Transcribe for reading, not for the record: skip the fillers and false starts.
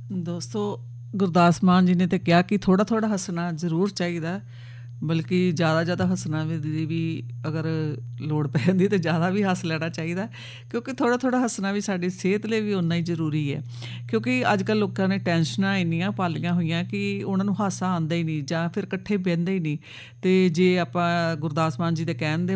ਦੋਸਤੋ, ਗੁਰਦਾਸ ਮਾਨ ਜੀ ਨੇ ਤਾਂ ਕਿਹਾ ਕਿ ਥੋੜ੍ਹਾ ਥੋੜ੍ਹਾ ਹੱਸਣਾ ਜ਼ਰੂਰ ਚਾਹੀਦਾ, ਬਲਕਿ ਜ਼ਿਆਦਾ ਜ਼ਿਆਦਾ ਹੱਸਣਾ ਵੀ ਅਗਰ ਲੋੜ ਪੈ ਜਾਂਦੀ ਤਾਂ ਜ਼ਿਆਦਾ ਵੀ ਹੱਸ ਲੈਣਾ ਚਾਹੀਦਾ, ਕਿਉਂਕਿ ਥੋੜ੍ਹਾ ਥੋੜ੍ਹਾ ਹੱਸਣਾ ਵੀ ਸਾਡੀ ਸਿਹਤ ਲਈ ਵੀ ਓਨਾ ਹੀ ਜ਼ਰੂਰੀ ਹੈ। ਕਿਉਂਕਿ ਅੱਜ ਕੱਲ੍ਹ ਲੋਕਾਂ ਨੇ ਟੈਨਸ਼ਨਾਂ ਇੰਨੀਆਂ ਪਾਲੀਆਂ ਹੋਈਆਂ ਕਿ ਉਹਨਾਂ ਨੂੰ ਹਾਸਾ ਆਉਂਦਾ ਹੀ ਨਹੀਂ, ਜਾਂ ਫਿਰ ਇਕੱਠੇ ਬਹਿੰਦੇ ਹੀ ਨਹੀਂ। ਅਤੇ ਜੇ ਆਪਾਂ ਗੁਰਦਾਸ ਮਾਨ ਜੀ ਦੇ ਕਹਿਣ ਦੇ